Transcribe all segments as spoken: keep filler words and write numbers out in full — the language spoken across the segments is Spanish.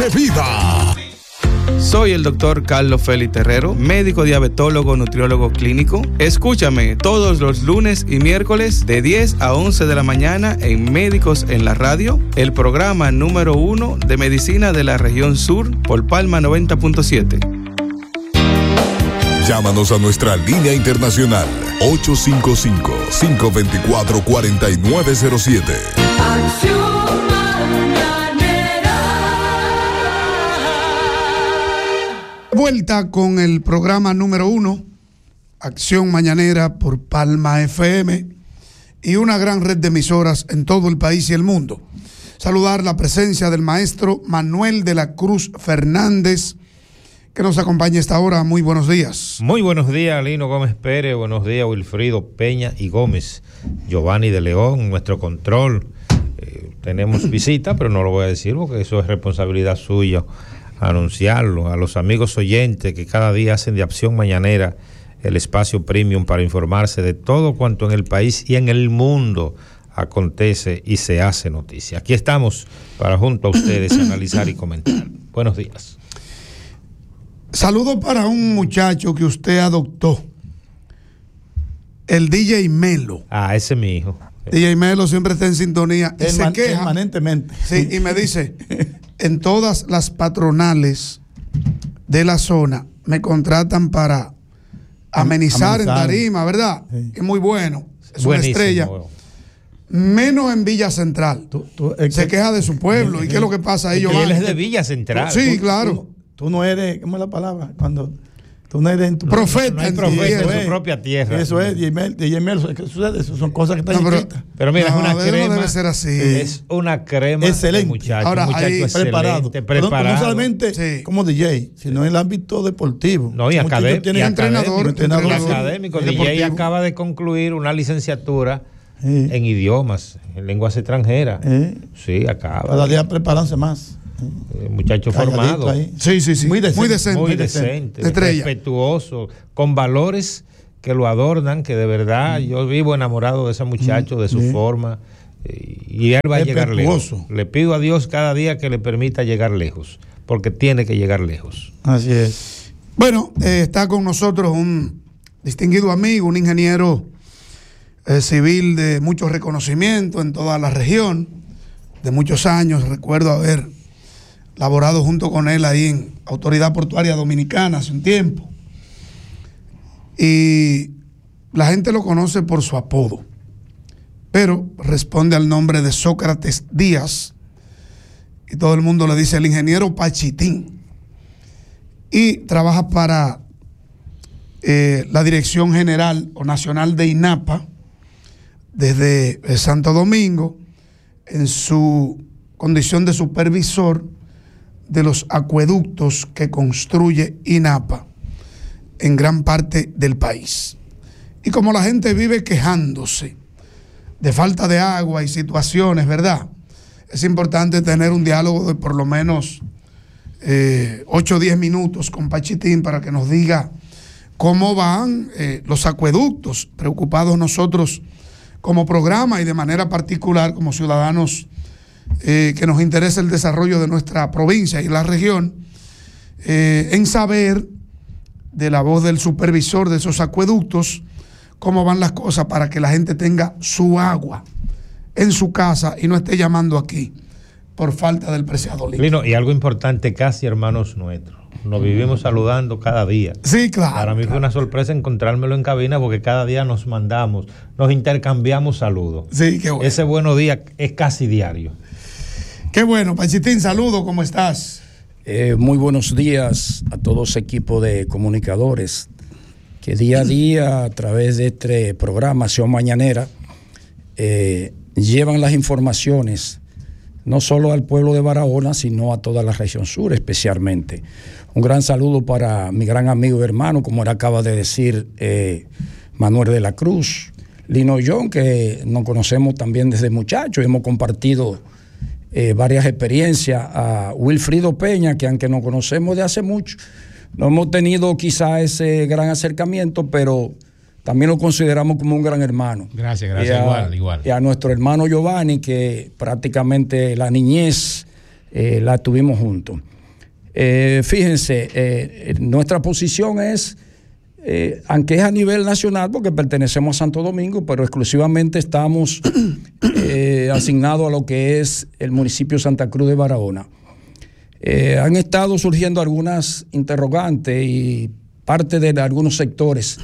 de vida. Soy el doctor Carlos Félix Terrero, médico diabetólogo, nutriólogo clínico. Escúchame todos los lunes y miércoles de diez a once de la mañana en Médicos en la Radio, el programa número uno de medicina de la región sur por Palma noventa punto siete. Llámanos a nuestra línea internacional ocho cinco cinco, cinco dos cuatro, cuatro nueve cero siete. Acción Mañanera. Vuelta con el programa número uno, Acción Mañanera por Palma F M y una gran red de emisoras en todo el país y el mundo. Saludar la presencia del maestro Manuel de la Cruz Fernández, que nos acompaña a esta hora. Muy buenos días. Muy buenos días, Lino Gómez Pérez. Buenos días, Wilfrido Peña y Gómez. Giovanni de León, nuestro control. Eh, tenemos visita, pero no lo voy a decir porque eso es responsabilidad suya anunciarlo. A los amigos oyentes que cada día hacen de Acción Mañanera el espacio premium para informarse de todo cuanto en el país y en el mundo acontece y se hace noticia. Aquí estamos para junto a ustedes analizar y comentar. Buenos días. Saludo para un muchacho que usted adoptó, el D J Melo. Ah, ese es mi hijo. D J Melo siempre está en sintonía y Perman- se queja permanentemente. Sí, y me dice, en todas las patronales de la zona me contratan para amenizar, amenizar. en tarima, ¿verdad? Sí. Es muy bueno, es Buenísimo. Una estrella. Menos en Villa Central. Tú, tú, se que, queja de su pueblo. Eh, ¿Y qué es lo que pasa ahí? Y él es de Villa Central. Sí, tú, claro. Tú, tú no eres, ¿cómo es la palabra? Cuando tú no eres en tu profeta, no, no hay profeta en su propia tierra. Eso es, D J eso son cosas que están no, escritas. Pero mira, no, es una crema. No debe ser así. Es una crema excelente. De muchacho, Ahora, muchacho ahí, preparado. preparado. Pero no solamente sí. como D J, sino en el ámbito deportivo. No, y, acadé- tiene y entrenador, entrenador, entrenador académico. D J acaba de concluir una licenciatura sí. en idiomas, en lenguas extranjeras. ¿Eh? Sí, acaba. Cada día preparándose más. Eh, muchacho formado. Sí, sí, sí. Muy decente. Muy decente. Muy decente, Estrella. Respetuoso, con valores que lo adornan, que de verdad mm. yo vivo enamorado de ese muchacho, mm. de su sí. forma, y él va a llegar lejos. Le pido a Dios cada día que le permita llegar lejos, porque tiene que llegar lejos. Así es. Bueno, eh, está con nosotros un distinguido amigo, un ingeniero eh, civil de mucho reconocimiento en toda la región, de muchos años. Recuerdo haber laborado junto con él ahí en Autoridad Portuaria Dominicana hace un tiempo. Y la gente lo conoce por su apodo, pero responde al nombre de Sócrates Díaz, y todo el mundo le dice el ingeniero Pachitín. Y trabaja para eh, la Dirección General o Nacional de INAPA desde eh, Santo Domingo, en su condición de supervisor de los acueductos que construye INAPA en gran parte del país. Y como la gente vive quejándose de falta de agua y situaciones, ¿verdad? Es importante tener un diálogo de por lo menos eh, ocho o diez minutos con Pachitín para que nos diga cómo van eh, los acueductos, preocupados nosotros como programa y de manera particular como ciudadanos Eh, que nos interesa el desarrollo de nuestra provincia y la región, eh, en saber de la voz del supervisor de esos acueductos cómo van las cosas para que la gente tenga su agua en su casa y no esté llamando aquí por falta del preciado líquido. Lino, y algo importante, casi hermanos nuestros. Nos vivimos saludando cada día. Sí, claro. Para mí claro. fue una sorpresa encontrármelo en cabina porque cada día nos mandamos, nos intercambiamos saludos. Sí, qué bueno. Ese buenos días es casi diario. Qué bueno, Pachitín, saludo, ¿cómo estás? Eh, muy buenos días a todos equipo de comunicadores que día a día a través de este programa Acción Mañanera eh, llevan las informaciones no solo al pueblo de Barahona, sino a toda la región sur especialmente. Un gran saludo para mi gran amigo y hermano, como él acaba de decir, eh, Manuel de la Cruz, Lino John, que nos conocemos también desde muchachos, hemos compartido Eh, varias experiencias, a Wilfrido Peña, que aunque nos conocemos de hace mucho, no hemos tenido quizá ese gran acercamiento, pero también lo consideramos como un gran hermano. Gracias, gracias, a, igual, igual. Y a nuestro hermano Giovanni, que prácticamente la niñez eh, la tuvimos juntos. Eh, fíjense, eh, nuestra posición es, eh, aunque es a nivel nacional, porque pertenecemos a Santo Domingo, pero exclusivamente estamos eh, asignados a lo que es el municipio de Santa Cruz de Barahona. Eh, han estado surgiendo algunas interrogantes y parte de algunos sectores,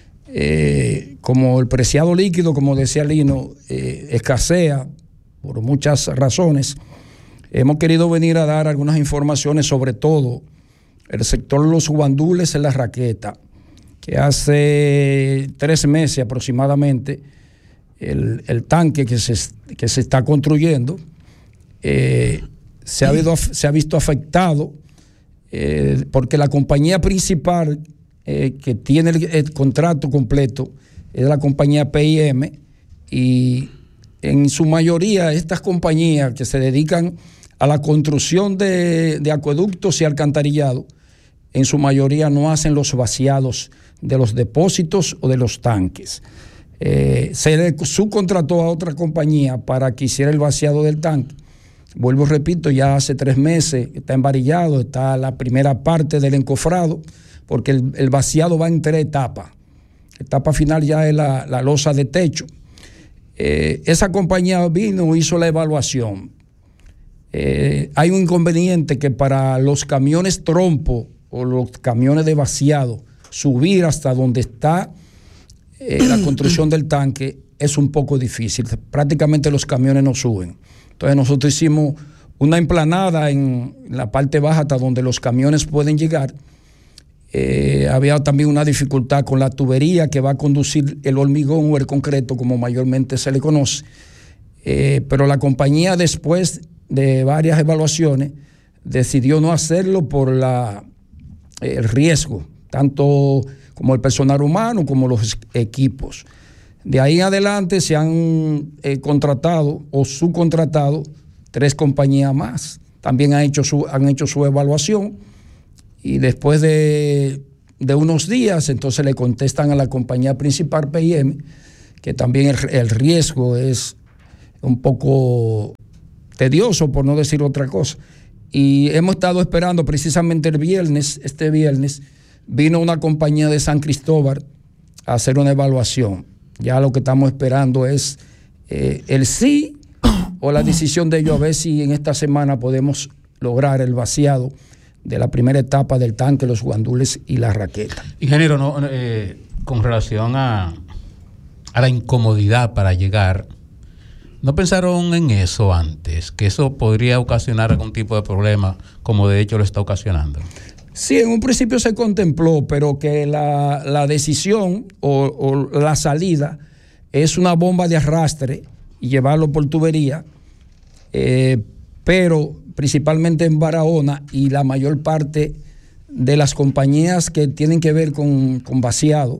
eh, como el preciado líquido, como decía Lino, eh, escasea por muchas razones. Hemos querido venir a dar algunas informaciones, sobre todo el sector de los guandules en la Raqueta, que hace tres meses aproximadamente el, el tanque que se, que se está construyendo eh, se, ha visto, se ha visto afectado eh, porque la compañía principal eh, que tiene el, el contrato completo es la compañía P I M, y en su mayoría estas compañías que se dedican a la construcción de, de acueductos y alcantarillado, en su mayoría no hacen los vaciados de los depósitos o de los tanques. Eh, se le subcontrató a otra compañía para que hiciera el vaciado del tanque. Vuelvo, repito, ya hace tres meses está embarillado, está la primera parte del encofrado, porque el, el vaciado va en tres etapas. La etapa final ya es la, la losa de techo. Eh, esa compañía vino, hizo la evaluación. Eh, hay un inconveniente que para los camiones trompo o los camiones de vaciado, subir hasta donde está eh, la construcción del tanque es un poco difícil. Prácticamente los camiones no suben. Entonces nosotros hicimos una emplanada en la parte baja hasta donde los camiones pueden llegar. Eh, había también una dificultad con la tubería que va a conducir el hormigón o el concreto, como mayormente se le conoce. Eh, pero la compañía, después de varias evaluaciones, decidió no hacerlo por la, el riesgo, tanto como el personal humano como los equipos. De ahí en adelante se han eh, contratado o subcontratado tres compañías más. También han hecho su, han hecho su evaluación, y después de, de unos días entonces le contestan a la compañía principal P I M que también el, el riesgo es un poco tedioso, por no decir otra cosa. Y hemos estado esperando precisamente el viernes, este viernes, vino una compañía de San Cristóbal a hacer una evaluación. Ya lo que estamos esperando es eh, el sí o la decisión de ellos, a ver si en esta semana podemos lograr el vaciado de la primera etapa del tanque, los guandules y la Raqueta. Ingeniero, no, eh, con relación a, a la incomodidad para llegar, ¿no pensaron en eso antes? Que eso podría ocasionar algún tipo de problema, como de hecho lo está ocasionando. Sí, en un principio se contempló, pero que la, la decisión o, o la salida es una bomba de arrastre y llevarlo por tubería, eh, pero principalmente en Barahona y la mayor parte de las compañías que tienen que ver con, con vaciado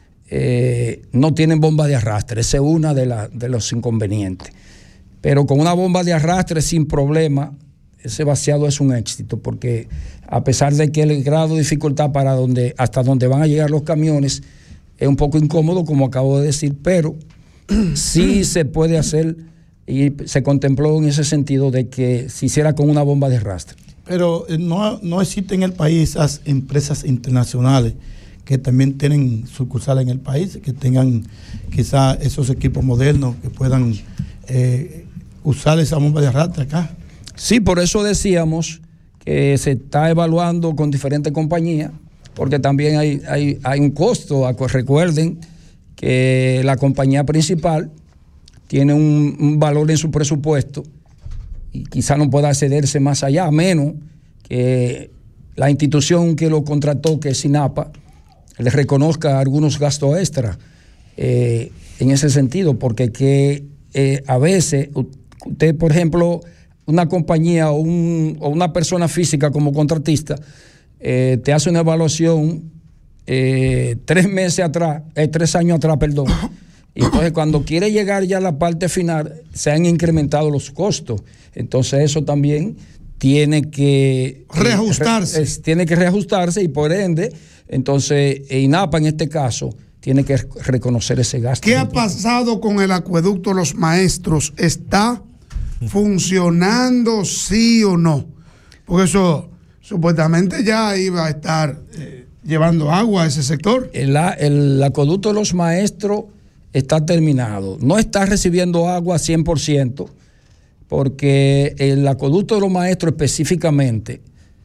eh, no tienen bomba de arrastre. Esa es una de, la, de los inconvenientes. Pero con una bomba de arrastre sin problema, ese vaciado es un éxito, porque a pesar de que el grado de dificultad para donde, hasta donde van a llegar los camiones es un poco incómodo, como acabo de decir, pero sí se puede hacer, y se contempló en ese sentido de que se hiciera con una bomba de arrastre. Pero eh, no, no existen en el país esas empresas internacionales que también tienen sucursales en el país, que tengan quizá esos equipos modernos que puedan eh, usar esa bomba de arrastre acá. Sí, por eso decíamos que se está evaluando con diferentes compañías, porque también hay, hay, hay un costo. Recuerden que la compañía principal tiene un, un valor en su presupuesto y quizá no pueda accederse más allá, a menos que la institución que lo contrató, que es SINAPA, le reconozca algunos gastos extras eh, en ese sentido, porque que eh, a veces usted, por ejemplo, una compañía o, un, o una persona física como contratista eh, te hace una evaluación eh, tres meses atrás, eh, tres años atrás, perdón. Y entonces cuando quiere llegar ya a la parte final, se han incrementado los costos. Entonces eso también tiene que reajustarse. Re, es, tiene que reajustarse y por ende, entonces INAPA en este caso tiene que reconocer ese gasto. ¿Qué ha pasado con el acueducto Los Maestros? ¿Está funcionando sí o no? Porque eso supuestamente ya iba a estar eh, llevando agua a ese sector. El, el acueducto de los Maestros está terminado. No está recibiendo agua cien por ciento, porque el acueducto de los Maestros específicamente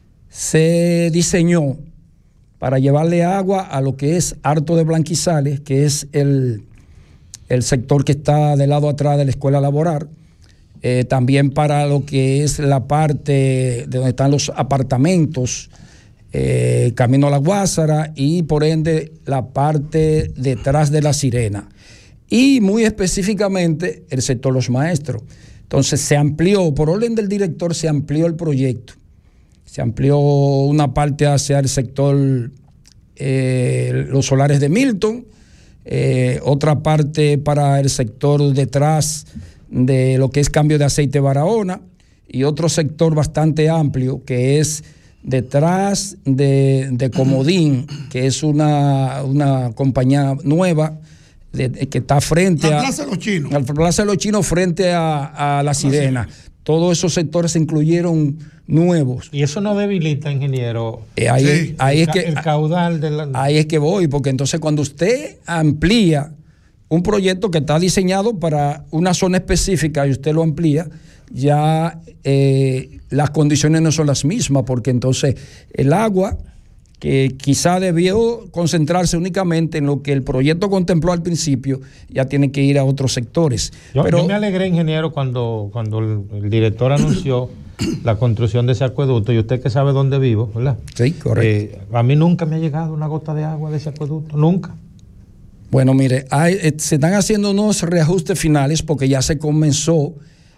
se diseñó para llevarle agua a lo que es Alto de Blanquizales, que es el, el sector que está del lado atrás de la Escuela Laboral. Eh, también para lo que es la parte de donde están los apartamentos, eh, Camino a la Guásara, y por ende la parte detrás de La Sirena. Y muy específicamente el sector Los Maestros. Entonces se amplió, por orden del director, se amplió el proyecto. Se amplió una parte hacia el sector eh, Los Solares de Milton, eh, otra parte para el sector detrás de lo que es Cambio de Aceite Barahona, y otro sector bastante amplio que es detrás de, de Comodín, que es una, una compañía nueva de, de, que está frente la a Plaza de los Chinos. La Plaza de los Chinos frente a, a La Sirena. Todos esos sectores se incluyeron nuevos. Y eso no debilita, ingeniero. Eh, ahí, Sí. ahí, el, es que, el caudal de la... ahí es que voy, porque entonces cuando usted amplía un proyecto que está diseñado para una zona específica y usted lo amplía, ya eh, las condiciones no son las mismas, porque entonces el agua, que quizá debió concentrarse únicamente en lo que el proyecto contempló al principio, ya tiene que ir a otros sectores. Yo, Pero, yo me alegré, ingeniero, cuando, cuando el, el director anunció la construcción de ese acueducto, y usted que sabe dónde vivo, ¿verdad? sí, correcto. Eh, a mí nunca me ha llegado una gota de agua de ese acueducto, nunca. Bueno, mire, hay, eh, se están haciendo unos reajustes finales porque ya se comenzó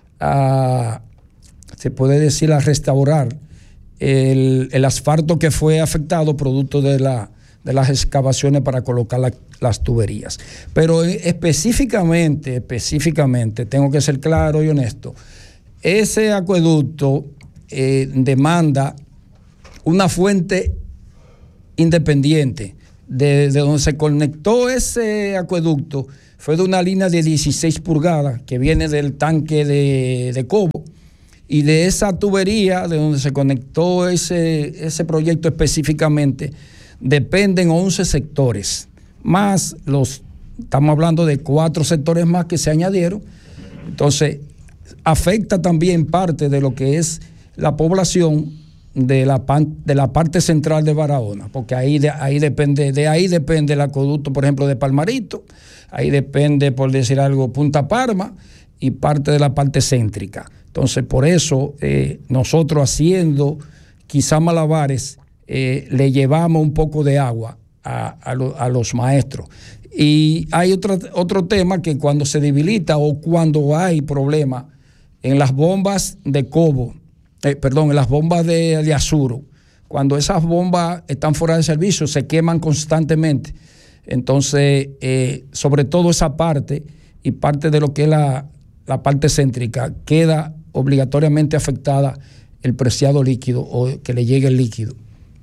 a, se puede decir, a restaurar el, el asfalto que fue afectado producto de, la, de las excavaciones para colocar la, las tuberías. Pero eh, específicamente, específicamente, tengo que ser claro y honesto, ese acueducto eh, demanda una fuente independiente. De, de donde se conectó ese acueducto fue de una línea de dieciséis pulgadas que viene del tanque de, de Cobo, y de esa tubería de donde se conectó ese, ese proyecto específicamente dependen once sectores, más los, estamos hablando de cuatro sectores más que se añadieron. Entonces afecta también parte de lo que es la población de la, pan, de la parte central de Barahona, porque ahí de ahí depende, de ahí depende el acueducto, por ejemplo, de Palmarito, ahí depende, por decir algo, Punta Parma, y parte de la parte céntrica. Entonces, por eso, eh, nosotros haciendo quizá malabares, eh, le llevamos un poco de agua a, a, lo, a los maestros. Y hay otro, otro tema, que cuando se debilita o cuando hay problema en las bombas de Cobo, Eh, perdón, en las bombas de, de Azuro, cuando esas bombas están fuera de servicio, se queman constantemente. Entonces, eh, sobre todo esa parte y parte de lo que es la, la parte céntrica, queda obligatoriamente afectada el preciado líquido, o que le llegue el líquido.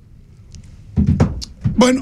Bueno,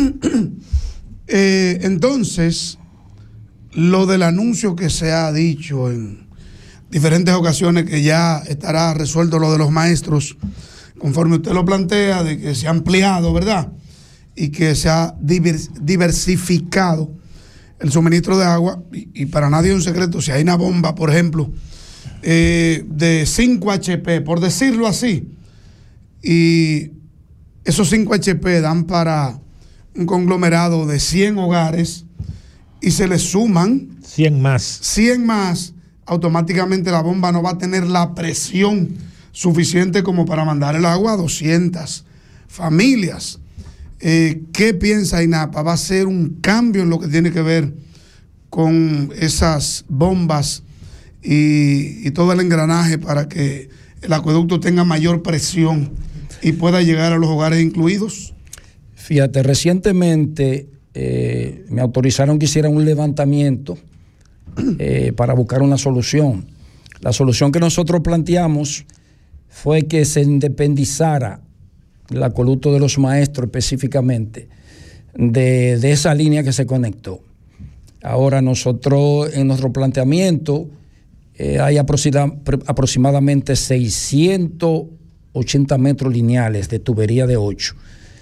eh, entonces, lo del anuncio que se ha dicho en diferentes ocasiones, que ya estará resuelto lo de los maestros, conforme usted lo plantea, de que se ha ampliado, ¿verdad? Y que se ha diversificado el suministro de agua, y, y para nadie es un secreto, si hay una bomba, por ejemplo, eh, de cinco H P, por decirlo así, y esos cinco H P dan para un conglomerado de cien hogares, y se le suman cien más. cien más, automáticamente la bomba no va a tener la presión suficiente como para mandar el agua a doscientas familias. Eh, ¿Qué piensa INAPA? ¿Va a ser un cambio en lo que tiene que ver con esas bombas y, y todo el engranaje para que el acueducto tenga mayor presión y pueda llegar a los hogares incluidos? Fíjate, recientemente eh, me autorizaron que hiciera un levantamiento Eh, para buscar una solución. La solución que nosotros planteamos fue que se independizara el acueducto de los maestros específicamente de, de esa línea que se conectó. Ahora nosotros en nuestro planteamiento eh, hay aproxima, aproximadamente seiscientos ochenta metros lineales de tubería de ocho,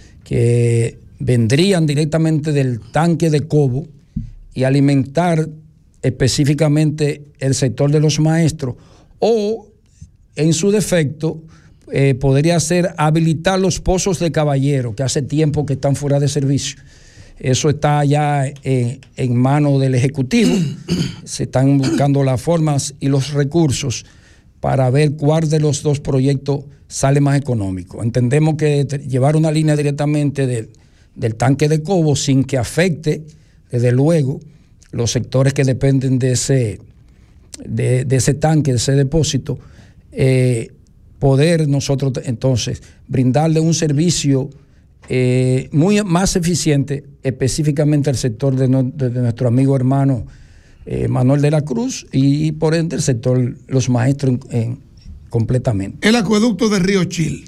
que vendrían directamente del tanque de Cobo y alimentar específicamente el sector de los maestros, o en su defecto eh, podría ser habilitar los pozos de Caballero, que hace tiempo que están fuera de servicio. Eso está ya eh, en manos del Ejecutivo. Se están buscando las formas y los recursos para ver cuál de los dos proyectos sale más económico. Entendemos que llevar una línea directamente de, del tanque de Cobo sin que afecte, desde luego, los sectores que dependen de ese, de, de ese tanque, de ese depósito, eh, poder nosotros entonces brindarle un servicio eh, muy más eficiente, específicamente al sector de, no, de, de nuestro amigo hermano eh, Manuel de la Cruz, y por ende el sector, los maestros en, en, completamente. El acueducto de Río Chil.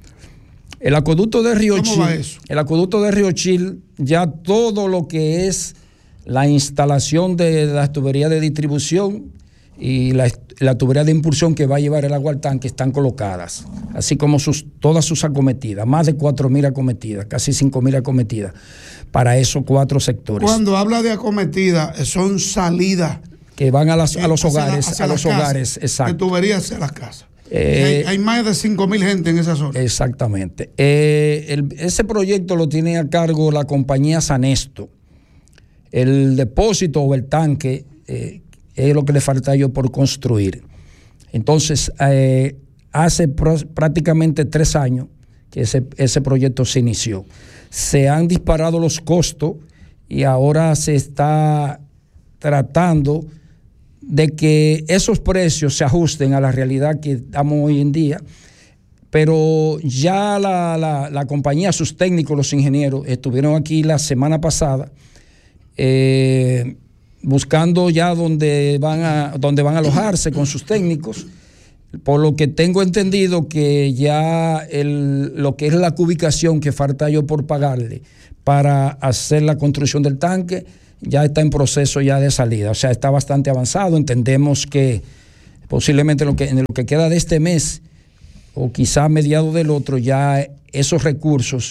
El acueducto de Río ¿Cómo Chil, va eso? El acueducto de Río Chil, ya todo lo que es la instalación de las tuberías de distribución y la, la tubería de impulsión que va a llevar el agua al tanque están colocadas, así como sus, todas sus acometidas, más de cuatro mil acometidas, casi cinco mil acometidas para esos cuatro sectores. Cuando habla de acometida, son salidas que van a, las, a los hacia hogares, la, hacia a los casas, hogares, exacto. De tuberías hacia las casas. Eh, hay, hay más de cinco mil gente en esa zona. Exactamente. Eh, el, ese proyecto lo tiene a cargo la compañía Sanesto. El depósito o el tanque eh, es lo que le falta a ellos por construir. Entonces, eh, hace pro, prácticamente tres años que ese, ese proyecto se inició. Se han disparado los costos y ahora se está tratando de que esos precios se ajusten a la realidad que estamos hoy en día, pero ya la, la, la compañía, sus técnicos, los ingenieros, estuvieron aquí la semana pasada eh, buscando ya dónde van a, dónde van a alojarse con sus técnicos, por lo que tengo entendido que ya el, lo que es la cubicación que falta yo por pagarle para hacer la construcción del tanque, ya está en proceso ya de salida, o sea, está bastante avanzado. Entendemos que posiblemente en lo que, en lo que queda de este mes o quizá a mediados del otro, ya esos recursos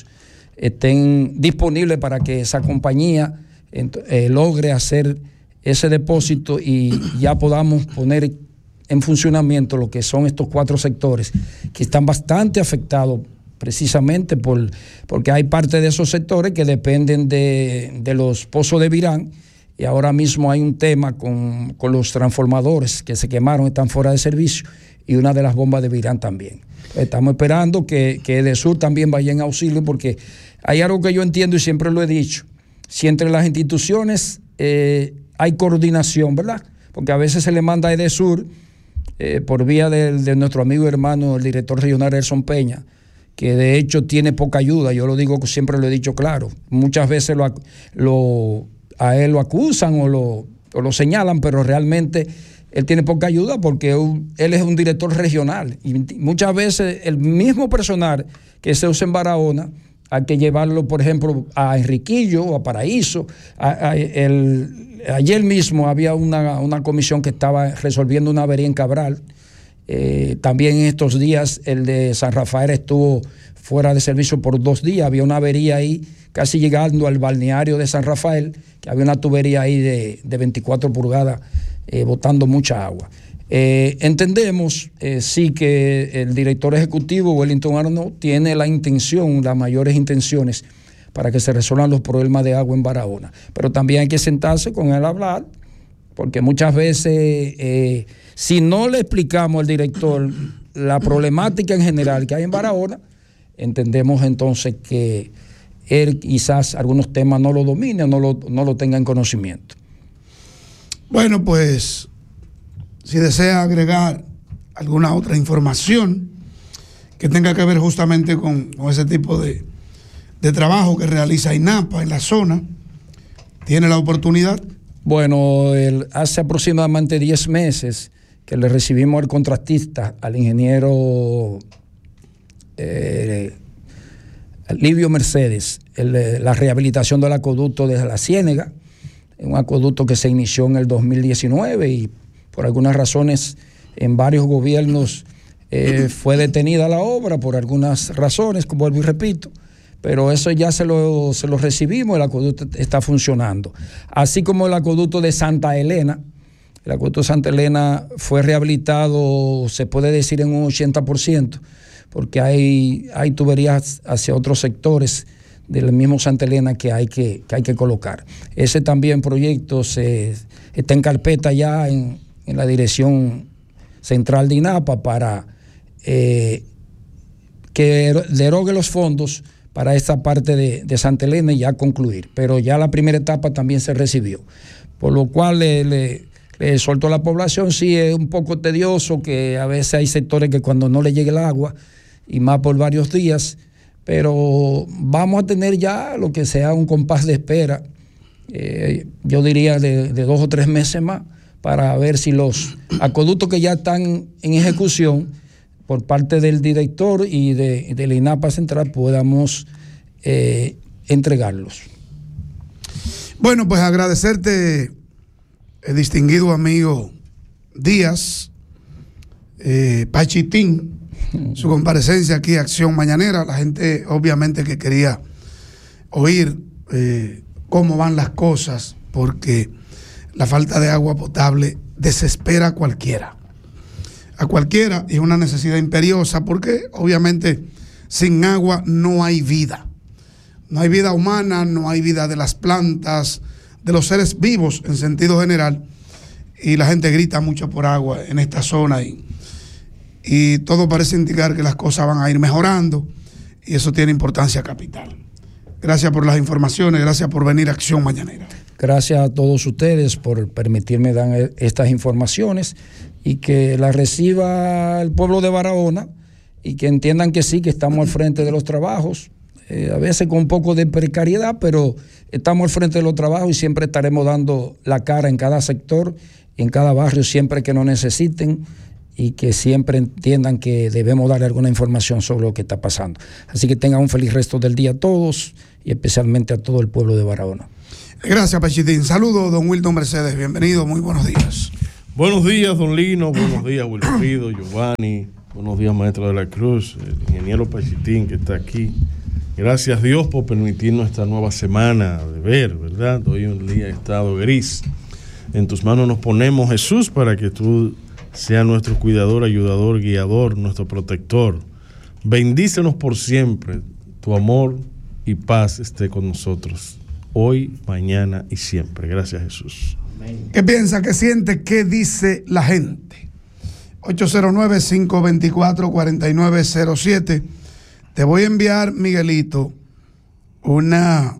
estén disponibles para que esa compañía eh, logre hacer ese depósito y ya podamos poner en funcionamiento lo que son estos cuatro sectores que están bastante afectados precisamente por, porque hay parte de esos sectores que dependen de, de los pozos de Virán, y ahora mismo hay un tema con, con los transformadores que se quemaron, están fuera de servicio, y una de las bombas de Virán también. Estamos esperando que, que Edesur también vaya en auxilio, porque hay algo que yo entiendo y siempre lo he dicho: si entre las instituciones eh, hay coordinación, ¿verdad? Porque a veces se le manda a Edesur eh, por vía de, de nuestro amigo y hermano, el director regional Elson Peña, que de hecho tiene poca ayuda. Yo lo digo, siempre lo he dicho claro. Muchas veces lo, lo, a él lo acusan o lo, o lo señalan, pero realmente él tiene poca ayuda porque un, él es un director regional. Y muchas veces el mismo personal que se usa en Barahona, hay que llevarlo, por ejemplo, a Enriquillo o a Paraíso. A, a, el, ayer mismo había una, una comisión que estaba resolviendo una avería en Cabral. Eh, también en estos días el de San Rafael estuvo fuera de servicio por dos días. Había una avería ahí, casi llegando al balneario de San Rafael, que había una tubería ahí de, de veinticuatro pulgadas eh, botando mucha agua. Eh, entendemos eh, sí que el director ejecutivo, Wellington Arnaud, tiene la intención, las mayores intenciones para que se resuelvan los problemas de agua en Barahona. Pero también hay que sentarse con él a hablar, porque muchas veces, eh, si no le explicamos al director la problemática en general que hay en Barahona, entendemos entonces que él quizás algunos temas no lo domine o no lo, no lo tenga en conocimiento. Bueno, pues, si desea agregar alguna otra información que tenga que ver justamente con, con ese tipo de, de trabajo que realiza INAPA en la zona, tiene la oportunidad. Bueno, el, hace aproximadamente diez meses que le recibimos al contratista, al ingeniero eh, Livio Mercedes, el, la rehabilitación del acueducto de la Ciénega, un acueducto que se inició en el dos mil diecinueve y por algunas razones en varios gobiernos Eh, fue detenida la obra por algunas razones, como vuelvo y repito, pero eso ya se lo, se lo recibimos, el acueducto está funcionando. Así como el acueducto de Santa Elena, el acueducto de Santa Elena fue rehabilitado, se puede decir, en un ochenta por ciento, porque hay, hay tuberías hacia otros sectores del mismo Santa Elena que hay que, que, hay que colocar. Ese también proyecto se, está en carpeta ya en, en la dirección central de INAPA para eh, que derogue los fondos para esta parte de, de Santa Elena y ya concluir. Pero ya la primera etapa también se recibió. Por lo cual le, le, le soltó a la población, sí es un poco tedioso, que a veces hay sectores que cuando no le llegue el agua, y más por varios días, pero vamos a tener ya lo que sea un compás de espera, eh, yo diría de, de dos o tres meses más, para ver si los acueductos que ya están en ejecución por parte del director y de, de la INAPA Central podamos eh, entregarlos. Bueno, pues agradecerte, el distinguido amigo Díaz, eh, Pachitín, su comparecencia aquí a Acción Mañanera. La gente obviamente que quería oír eh, cómo van las cosas, porque la falta de agua potable desespera a cualquiera. A cualquiera, y es una necesidad imperiosa, porque obviamente sin agua no hay vida. No hay vida humana, no hay vida de las plantas, de los seres vivos en sentido general. Y la gente grita mucho por agua en esta zona y, y todo parece indicar que las cosas van a ir mejorando y eso tiene importancia capital. Gracias por las informaciones, gracias por venir a Acción Mañanera. Gracias a todos ustedes por permitirme dar estas informaciones y que las reciba el pueblo de Barahona y que entiendan que sí, que estamos al frente de los trabajos, eh, a veces con un poco de precariedad, pero estamos al frente de los trabajos y siempre estaremos dando la cara en cada sector, en cada barrio, siempre que nos necesiten y que siempre entiendan que debemos darle alguna información sobre lo que está pasando. Así que tengan un feliz resto del día a todos y especialmente a todo el pueblo de Barahona. Gracias, Pachitín. Saludos, don Wilton Mercedes. Bienvenido, muy buenos días. Buenos días, don Lino. Buenos días, Wilfrido, Giovanni. Buenos días, maestro de la Cruz, el ingeniero Pachitín que está aquí. Gracias a Dios por permitirnos esta nueva semana de ver, ¿verdad? Hoy un día estado gris. En tus manos nos ponemos, Jesús, para que tú seas nuestro cuidador, ayudador, guiador, nuestro protector. Bendícenos por siempre. Tu amor y paz esté con nosotros. Hoy, mañana y siempre. Gracias, Jesús. ¿Qué piensa, qué siente, qué dice la gente? ocho cero nueve, cinco dos cuatro, cuatro nueve cero siete. Te voy a enviar, Miguelito, una,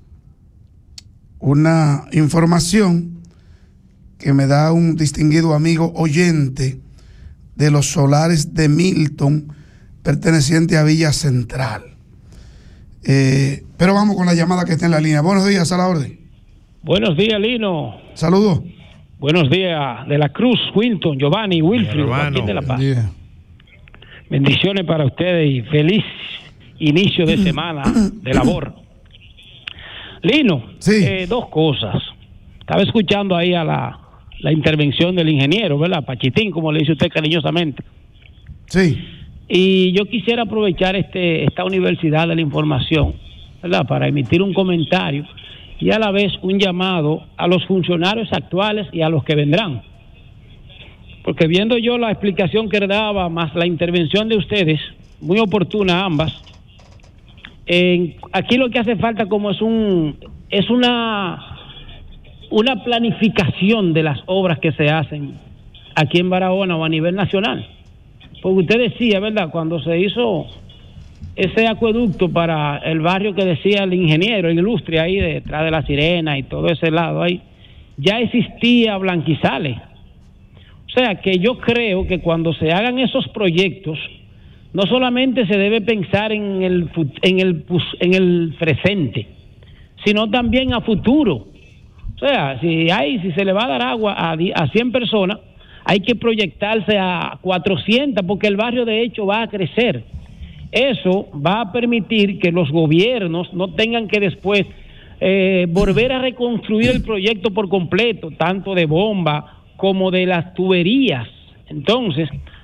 una información que me da un distinguido amigo oyente de los solares de Milton, perteneciente a Villa Central. Eh, pero vamos con la llamada que está en la línea. Buenos días, a la orden. Buenos días, Lino. Saludos. Buenos días, de la Cruz, Wilton, Giovanni, Wilfrido, Joaquín de la Paz. Yeah. Bendiciones para ustedes y feliz inicio de semana de labor. Lino, sí. eh, dos cosas. Estaba escuchando ahí a la, la intervención del ingeniero, ¿verdad? Pachitín, como le dice usted cariñosamente. Sí. Y yo quisiera aprovechar este esta Universidad de la Información, ¿verdad?, para emitir un comentario y a la vez un llamado a los funcionarios actuales y a los que vendrán. Porque viendo yo la explicación que daba, más la intervención de ustedes, muy oportuna ambas, eh, aquí lo que hace falta como es un es una, una planificación de las obras que se hacen aquí en Barahona o a nivel nacional. Porque usted decía, ¿verdad?, cuando se hizo ese acueducto para el barrio que decía el ingeniero, el ilustre, ahí detrás de La Sirena y todo ese lado ahí, ya existía Blanquizales. O sea que yo creo que cuando se hagan esos proyectos, no solamente se debe pensar en el, en el, en el presente, sino también a futuro. O sea, si hay, si se le va a dar agua a, a cien personas, hay que proyectarse a cuatrocientas, porque el barrio de hecho va a crecer. Eso va a permitir que los gobiernos no tengan que después eh, volver a reconstruir el proyecto por completo, tanto de bomba como de las tuberías. Entonces,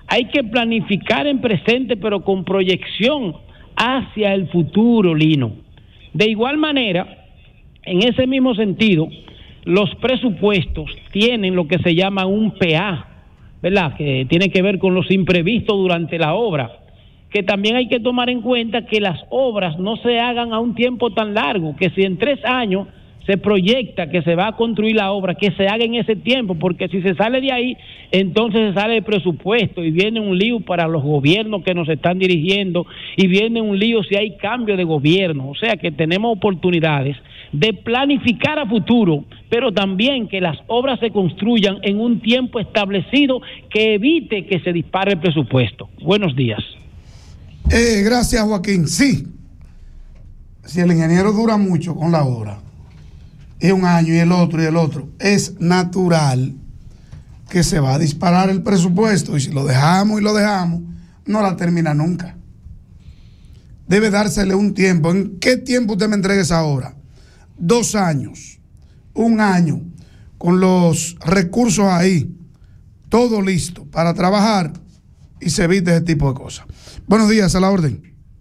Hay que planificar en presente, pero con proyección hacia el futuro, Lino. De igual manera, en ese mismo sentido, los presupuestos tienen lo que se llama un P A, ¿verdad? Que tiene que ver con los imprevistos durante la obra, que también hay que tomar en cuenta que las obras no se hagan a un tiempo tan largo, que si en tres años se proyecta que se va a construir la obra, que se haga en ese tiempo, porque si se sale de ahí, entonces se sale de presupuesto y viene un lío para los gobiernos que nos están dirigiendo y viene un lío si hay cambio de gobierno. O sea que tenemos oportunidades de planificar a futuro, pero también que las obras se construyan en un tiempo establecido que evite que se dispare el presupuesto. Buenos días. Eh, gracias, Joaquín. Sí, si el ingeniero dura mucho con la obra, y un año y el otro y el otro, es natural que se va a disparar el presupuesto, y si lo dejamos y lo dejamos, no la termina nunca. Debe dársele un tiempo. ¿En qué tiempo usted me entrega esa obra? Dos años, un año, con los recursos ahí, todo listo para trabajar, y se evite ese tipo de cosas. Buenos días, a la orden.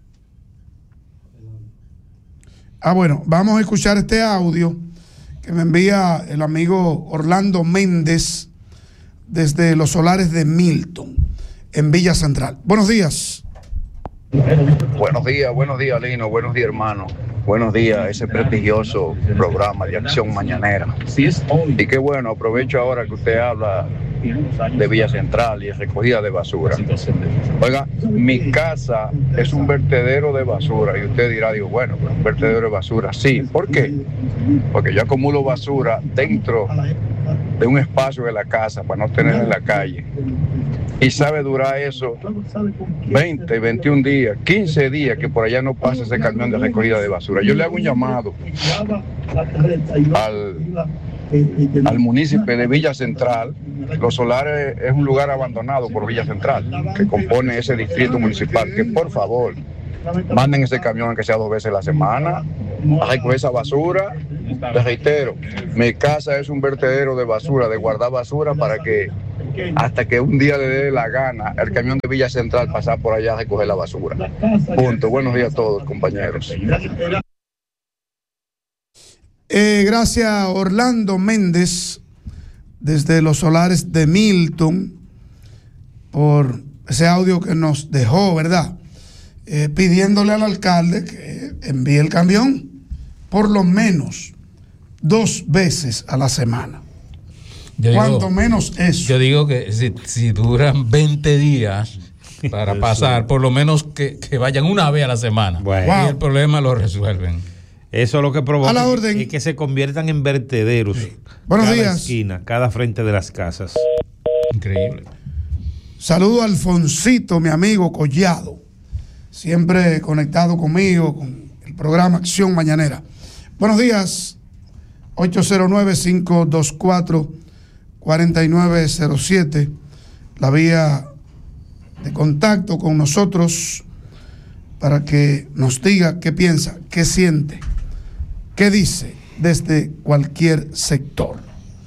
Ah, bueno, vamos a escuchar este audio que me envía el amigo Orlando Méndez desde los solares de Milton, en Villa Central. Buenos días. Buenos días, buenos días, Lino, buenos días, hermano. Buenos días, ese prestigioso programa de Acción Mañanera. Y qué bueno, aprovecho ahora que usted habla de Villa Central y recogida de basura. Oiga, mi casa es un vertedero de basura y usted dirá, digo, bueno, pero un vertedero de basura, sí. ¿Por qué? Porque yo acumulo basura dentro de un espacio de la casa para no tener en la calle. Y sabe durar eso veinte, veintiún días, quince días que por allá no pasa ese camión de recogida de basura. Yo le hago un llamado al, al municipio de Villa Central. Los Solares es un lugar abandonado por Villa Central, que compone ese distrito municipal, que por favor manden ese camión aunque sea dos veces a la semana a recoger esa basura. Les reitero, mi casa es un vertedero de basura, de guardar basura, para que hasta que un día le dé la gana el camión de Villa Central pasar por allá a recoger la basura. Punto. Buenos días a todos, compañeros. Eh, gracias, Orlando Méndez, desde los solares de Milton, por ese audio que nos dejó, ¿verdad? Eh, pidiéndole al alcalde que envíe el camión por lo menos dos veces a la semana. Yo Cuanto digo, menos eso. Yo digo que si, si duran veinte días para pasar, por lo menos que, que vayan una vez a la semana. Bueno. Y el problema lo resuelven. Eso es lo que provoca A la orden. y que se conviertan en vertederos. Sí. Buenos cada días. esquina, cada frente de las casas. Increíble. Saludo a Alfonsito, mi amigo Collado, siempre conectado conmigo con el programa Acción Mañanera. Buenos días. ocho cero nueve, cinco dos cuatro, cuatro nueve cero siete, la vía de contacto con nosotros para que nos diga qué piensa, qué siente, qué dice desde cualquier sector.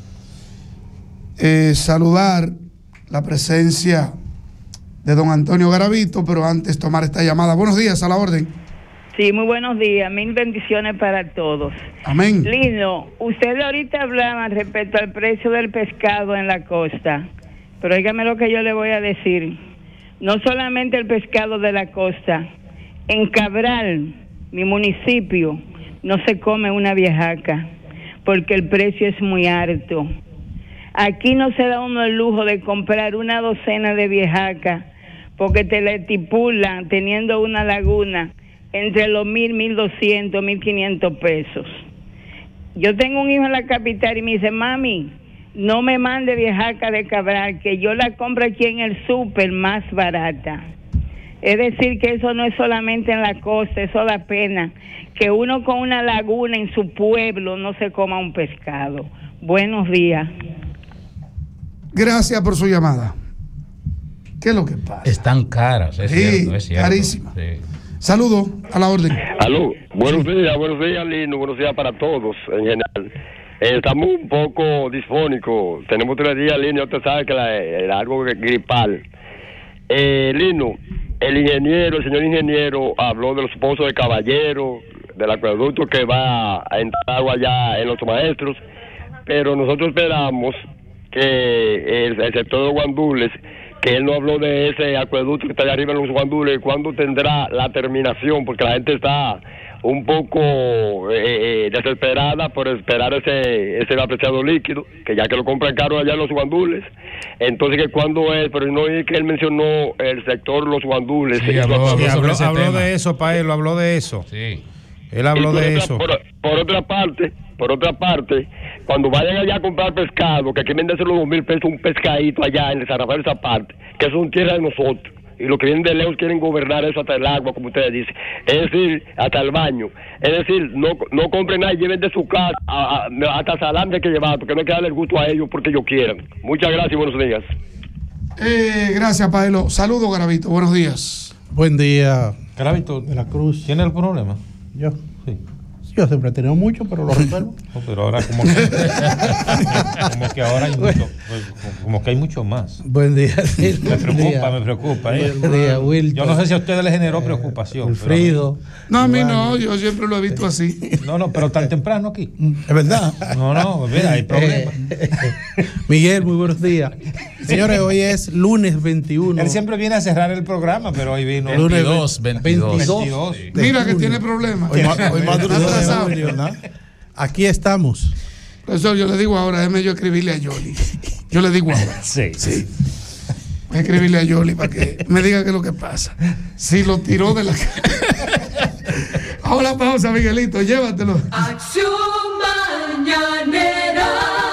Eh, saludar la presencia de don Antonio Garavito, pero antes tomar esta llamada. Buenos días, a la orden. Sí, muy buenos días, mil bendiciones para todos. Amén. Lino, ustedes ahorita hablaban respecto al precio del pescado en la costa, pero óigame lo que yo le voy a decir. No solamente el pescado de la costa, en Cabral, mi municipio, no se come una viejaca, porque el precio es muy alto. Aquí no se da uno el lujo de comprar una docena de viejacas, porque te la estipulan teniendo una laguna entre los mil, mil doscientos, mil quinientos pesos. Yo tengo un hijo en la capital y me dice, mami, no me mande viejaca de Cabral, que yo la compro aquí en el súper más barata. Es decir, que eso no es solamente en la costa, eso da pena, que uno con una laguna en su pueblo no se coma un pescado. Buenos días. Gracias por su llamada. ¿Qué es lo que pasa? Están caras, es Sí, cierto, es cierto. carísima. Sí. Saludo, a la orden. Aló, buenos días, buenos días, Lino, buenos días para todos en general. Eh, estamos un poco disfónicos, tenemos tres días, Lino, usted sabe que la, el algo gripal. Eh, Lino, el ingeniero, el señor ingeniero habló de los pozos de Caballero, del acueducto que va a entrar agua allá en los maestros, pero nosotros esperamos que el, el sector de los guandules, que él no habló de ese acueducto que está allá arriba en los guandules, ¿cuándo tendrá la terminación? Porque la gente está un poco eh, desesperada por esperar ese ese apreciado líquido, que ya que lo compran caro allá en los guandules, entonces que cuándo es, pero no es que él mencionó el sector los guandules. Sí, habló, habló, habló, habló de eso, Paelo, habló de eso. Sí. Él habló de otra, eso. Por, por otra parte, por otra parte, cuando vayan allá a comprar pescado, que aquí venden los dos mil pesos un pescadito allá en San Rafael esa parte, que son tierra de nosotros. Y los que vienen de lejos quieren gobernar eso hasta el agua, como ustedes dicen. Es decir, hasta el baño. Es decir, no no compren nada y lleven de su casa a, a, hasta salame hay que llevar, porque no hay que darle el gusto a ellos porque ellos quieran. Muchas gracias y buenos días. Eh, gracias, Paelo. Saludos, Garavito. Buenos días. Buen día. Garavito de la Cruz. ¿Tiene el problema? Yo. Sí. Yo siempre he tenido mucho, pero lo resuelvo. No, pero ahora como que, como que ahora hay mucho, como que hay mucho más. Buen día. Me preocupa, me preocupa. ¿eh? Buen día, Wilton. Yo no sé si a ustedes les generó preocupación. Wilfrido. No, a mí no, yo siempre lo he visto así. No, no, pero tan temprano aquí. Es verdad. No, no, mira, hay problema. Eh, Miguel, muy buenos días. Señores, hoy es lunes veintiuno. Él siempre viene a cerrar el programa, pero hoy vino veintidós, veintidós. veintidós. Mira que tiene problemas. Hoy, hoy madrugada. Aquí estamos. Profesor, yo le digo ahora, déjeme yo escribirle a Yoli. Yo le digo ahora. Sí. Sí. Voy a escribirle a Yoli para que me diga qué es lo que pasa. Si lo tiró de la cara. Ahora pausa, Miguelito, llévatelo. Acción Mañanera.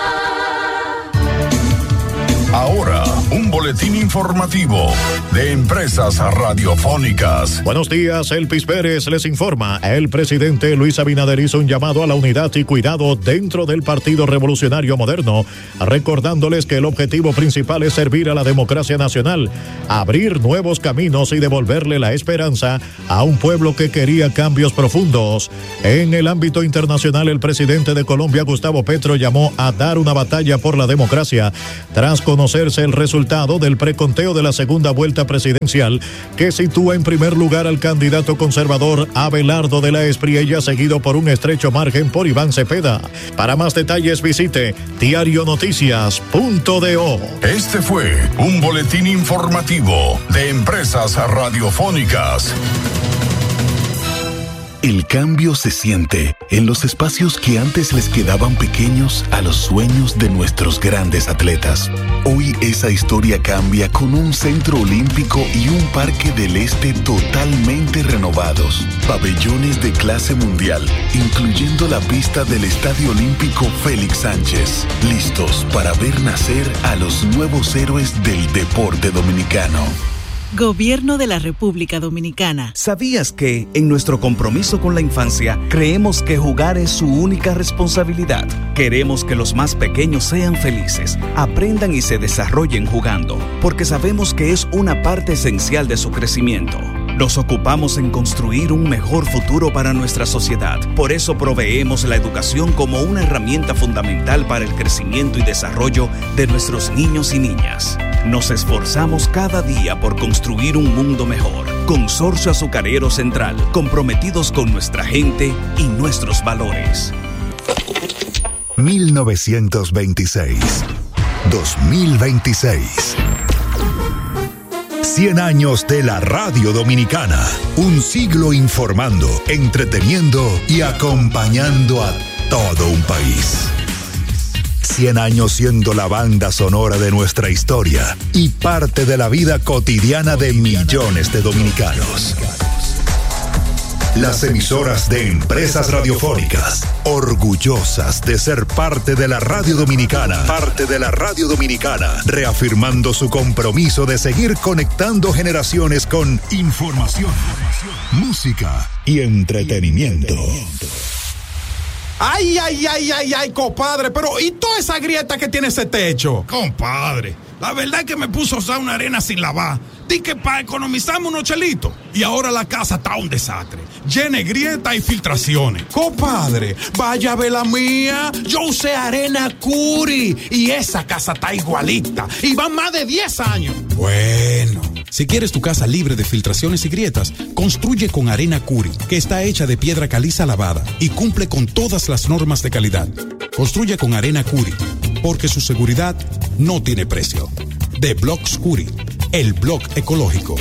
Ahora, un boletín informativo de Empresas Radiofónicas. Buenos días, Elpis Pérez les informa. El presidente Luis Abinader hizo un llamado a la unidad y cuidado dentro del Partido Revolucionario Moderno, recordándoles que el objetivo principal es servir a la democracia nacional, abrir nuevos caminos y devolverle la esperanza a un pueblo que quería cambios profundos. En el ámbito internacional, el presidente de Colombia, Gustavo Petro, llamó a dar una batalla por la democracia tras conocerse el resultado del preconteo de la segunda vuelta presidencial, que sitúa en primer lugar al candidato conservador Abelardo de la Espriella, seguido por un estrecho margen por Iván Cepeda. Para más detalles visite diario noticias punto do. Este fue un boletín informativo de Empresas Radiofónicas. El cambio se siente en los espacios que antes les quedaban pequeños a los sueños de nuestros grandes atletas. Hoy esa historia cambia con un centro olímpico y un parque del este totalmente renovados. Pabellones de clase mundial, incluyendo la pista del Estadio Olímpico Félix Sánchez. Listos para ver nacer a los nuevos héroes del deporte dominicano. Gobierno de la República Dominicana. ¿Sabías que, en nuestro compromiso con la infancia, creemos que jugar es su única responsabilidad? Queremos que los más pequeños sean felices, aprendan y se desarrollen jugando, porque sabemos que es una parte esencial de su crecimiento. Nos ocupamos en construir un mejor futuro para nuestra sociedad. Por eso proveemos la educación como una herramienta fundamental para el crecimiento y desarrollo de nuestros niños y niñas. Nos esforzamos cada día por construir un mundo mejor. Consorcio Azucarero Central, comprometidos con nuestra gente y nuestros valores. mil novecientos veintiséis. dos mil veintiséis. cien años de la radio dominicana. Un siglo informando, entreteniendo y acompañando a todo un país. cien años siendo la banda sonora de nuestra historia y parte de la vida cotidiana de millones de dominicanos. Las emisoras de Empresas Radiofónicas, orgullosas de ser parte de la radio dominicana, parte de la radio dominicana, reafirmando su compromiso de seguir conectando generaciones con información, música y entretenimiento. Ay, ay, ay, ay, ay, compadre, pero ¿y toda esa grieta que tiene ese techo? Compadre, la verdad es que me puso a usar una arena sin lavar. Di que para economizarme unos chelitos. Y ahora la casa está un desastre. Llena de grietas y filtraciones. Compadre, vaya a ver la mía. Yo usé arena Curi y esa casa está igualita. Y van más de diez años. Bueno, Si quieres tu casa libre de filtraciones y grietas, construye con Arena Curi, que está hecha de piedra caliza lavada y cumple con todas las normas de calidad. Construye con Arena Curi, porque su seguridad no tiene precio. De Blocks Curi, el blog ecológico.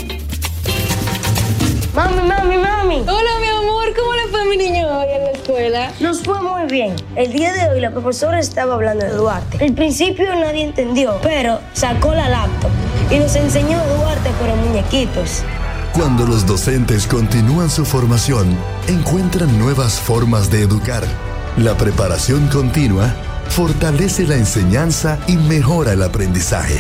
Mami, mami, mami. Hola, mi amor. ¿Cómo le fue a mi niño hoy en la escuela? Nos fue muy bien. El día de hoy la profesora estaba hablando de Duarte. Al principio nadie entendió, pero sacó la laptop y nos enseñó Duarte, pero muñequitos. Cuando los docentes continúan su formación, encuentran nuevas formas de educar. La preparación continua fortalece la enseñanza y mejora el aprendizaje.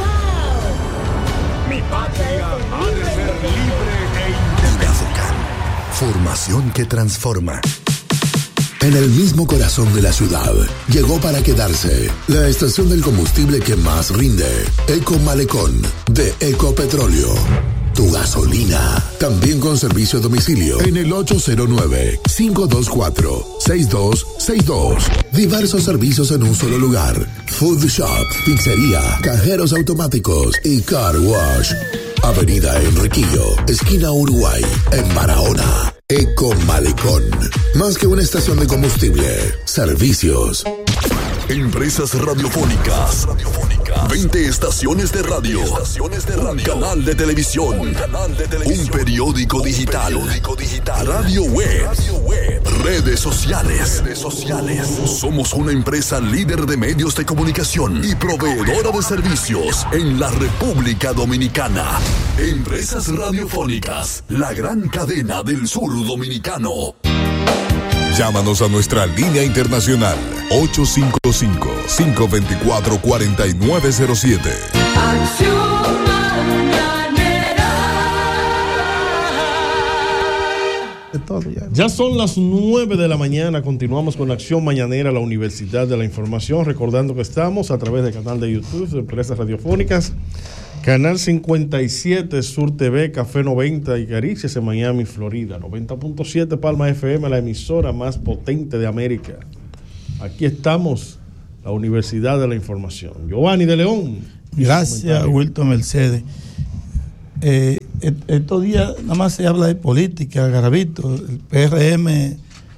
Mi patria ha de ser libre e Inafocan, formación que transforma. En el mismo corazón de la ciudad, llegó para quedarse la estación del combustible que más rinde, Eco Malecón, de Ecopetróleo. Tu gasolina, también con servicio a domicilio en el ocho cero nueve, cinco dos cuatro, seis dos seis dos. Diversos servicios en un solo lugar. Food Shop, pizzería, cajeros automáticos y car wash. Avenida Enriquillo, esquina Uruguay, en Barahona. Eco Malecón, más que una estación de combustible, servicios. Empresas radiofónicas. veinte estaciones de radio. Un canal de televisión. Un periódico digital. Radio web. Redes sociales. Somos una empresa líder de medios de comunicación y proveedora de servicios en la República Dominicana. Empresas radiofónicas. La gran cadena del sur dominicano. Llámanos a nuestra línea internacional ocho cinco cinco, cinco dos cuatro, cuatro nueve cero siete. Acción Mañanera. Ya son las nueve de la mañana, continuamos con Acción Mañanera, la Universidad de la Información, recordando que estamos a través del canal de YouTube de Empresas Radiofónicas, Canal cincuenta y siete, Sur T V, Café noventa y Caricias en Miami, Florida. noventa punto siete Palma F M, la emisora más potente de América. Aquí estamos, la Universidad de la Información. Giovanni de León. Gracias, Wilton Mercedes. Eh, estos días nada más se habla de política, Garavito. El P R M eh,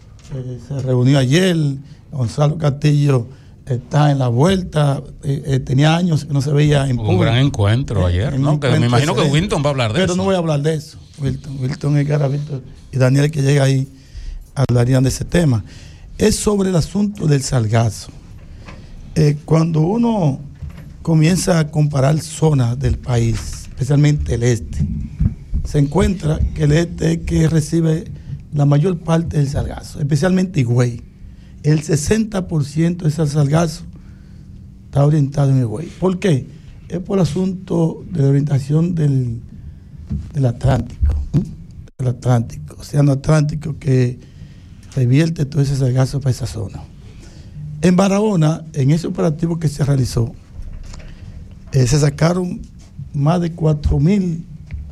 se reunió ayer. Gonzalo Castillo está en la vuelta, eh, eh, tenía años que no se veía en público. Un gran encuentro ayer, eh, ¿no? Que me imagino que Wilton va a hablar de pero eso. Pero no voy a hablar de eso. Wilton, Wilton es Garavito y Daniel que llega ahí hablarían de ese tema. Es sobre el asunto del sargazo. Eh, cuando uno comienza a comparar zonas del país, especialmente el este, se encuentra que el este es que recibe la mayor parte del sargazo, especialmente Higüey. El sesenta por ciento de ese sargazo está orientado en Higüey. ¿Por qué? Es por el asunto de la orientación del, del Atlántico, ¿eh? del Atlántico, Océano Atlántico, que revierte todo ese sargazo para esa zona. En Barahona, en ese operativo que se realizó, eh, se sacaron más de cuatro mil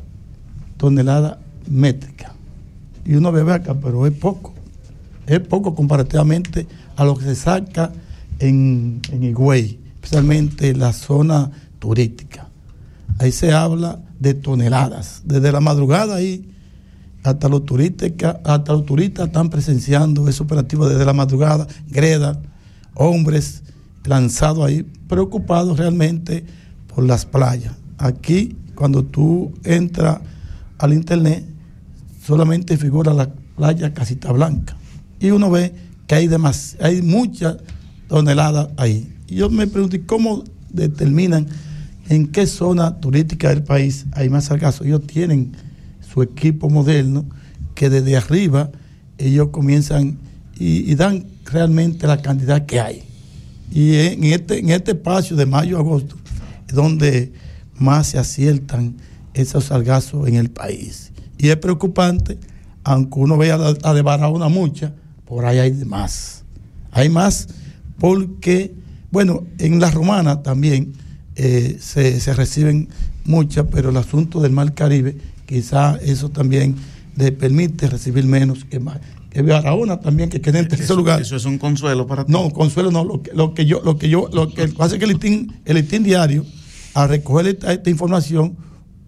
toneladas métricas. Y uno ve acá, pero es poco. Es poco comparativamente a lo que se saca en, en Higüey, especialmente la zona turística. Ahí se habla de toneladas. Desde la madrugada ahí hasta los turistas, hasta los turistas están presenciando ese operativo desde la madrugada, greda, hombres lanzados ahí, preocupados realmente por las playas. Aquí, cuando tú entras al internet, solamente figura la playa Casita Blanca. Y uno ve que hay demas, hay muchas toneladas ahí. Y yo me pregunté cómo determinan en qué zona turística del país hay más sargazo. Ellos tienen su equipo moderno que desde arriba ellos comienzan y, y dan realmente la cantidad que hay. Y en este, en este espacio de mayo a agosto es donde más se aciertan esos sargazos en el país. Y es preocupante, aunque uno vea la, la de Barahona mucha, por ahí hay más. Hay más porque, bueno, en la Romana también eh, se, se reciben muchas, pero el asunto del Mar Caribe, quizá eso también le permite recibir menos que más. Que Barahona también, que quede en tercer eso, lugar. Eso es un consuelo para ti. No, consuelo no. Lo que, lo que yo, lo que yo, lo que pasa es que el listín, el listín diario, al recoger esta, esta información,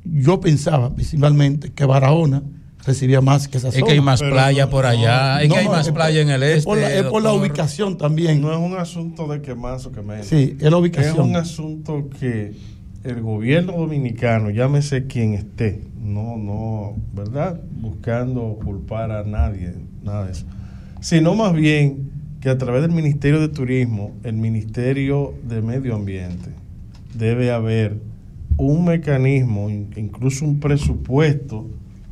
yo pensaba principalmente que Barahona recibía más que esa zona. Es que hay más playa por allá, es que hay más playa en el este. Es por la, es por la ubicación también. No es un asunto de que más o que menos. Sí, es la ubicación. Es un asunto que el gobierno dominicano, llámese quien esté, no, no, ¿verdad? Buscando culpar a nadie, nada de eso. Sino más bien que a través del Ministerio de Turismo, el Ministerio de Medio Ambiente, debe haber un mecanismo, incluso un presupuesto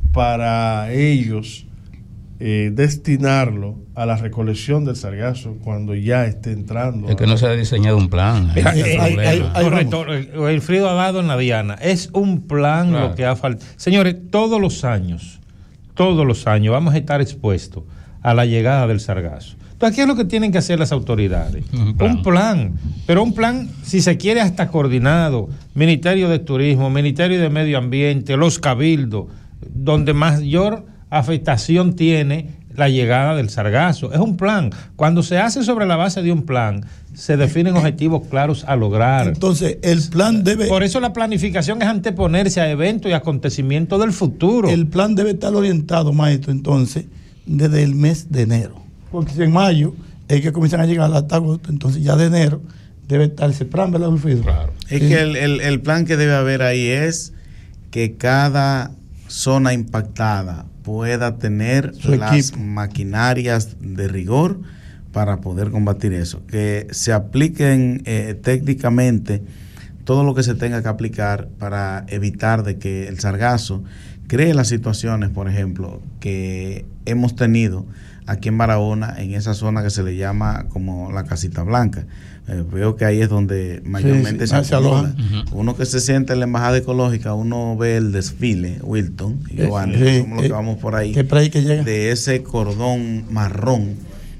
para ellos eh, destinarlo a la recolección del sargazo cuando ya esté entrando. Es que no se ha diseñado un plan. Eh, eh, hay, hay, hay, correcto, Wilfrido ha dado en la diana. Es un plan claro. Lo que ha faltado. Señores, todos los años, todos los años vamos a estar expuestos a la llegada del sargazo. Entonces, ¿qué es lo que tienen que hacer las autoridades? Un plan. un plan, pero un plan, si se quiere, hasta coordinado. Ministerio de Turismo, Ministerio de Medio Ambiente, los cabildos, donde mayor afectación tiene la llegada del sargazo. Es un plan. Cuando se hace sobre la base de un plan, se definen objetivos claros a lograr. Entonces, el plan debe... Por eso la planificación es anteponerse a eventos y acontecimientos del futuro. El plan debe estar orientado, maestro, entonces, desde el mes de enero. Porque si en mayo es que comienzan a llegar hasta agosto, entonces ya de enero debe estar ese plan, ¿verdad, Wilfrido? Claro. Es sí. que el, el, el plan que debe haber ahí es que cada zona impactada pueda tener Su las equipo. maquinarias de rigor para poder combatir eso, que se apliquen eh, técnicamente todo lo que se tenga que aplicar para evitar de que el sargazo cree las situaciones, por ejemplo, que hemos tenido aquí en Barahona, en esa zona que se le llama como la Casita Blanca. Eh, veo que ahí es donde mayormente sí, sí, se aloja. Uh-huh. Uno que se siente en la embajada ecológica, uno ve el desfile, Wilton y Giovanni, sí, somos los que vamos por ahí, por ahí que llega. De ese cordón marrón